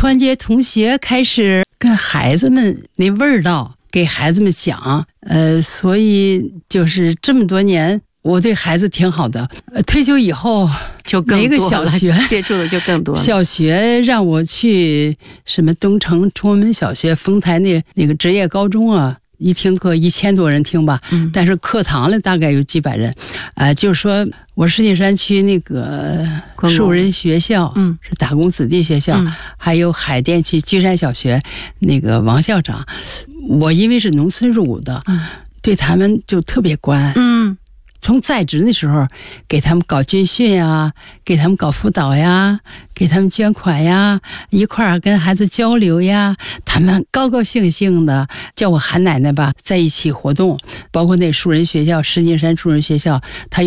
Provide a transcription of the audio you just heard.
团结同学开始跟孩子们那味道给孩子们讲，所以就是这么多年我对孩子挺好的。退休以后就更多了， 每个小学接触的就更多了。 小学让我去什么东城崇文门小学、丰台那个职业高中啊，一听课1000多人听吧，但是课堂里大概有几百人。就是说我石景山区那个树人学校，是打工子弟学校，还有海淀区居山小学那个王校长，我因为是农村入伍的，对他们就特别关。从在职的时候给他们搞军训啊，给他们搞辅导呀，给他们捐款呀，一块儿跟孩子交流呀，他们高高兴兴的叫我韩奶奶吧，在一起活动。包括那树人学校，石景山树人学校，他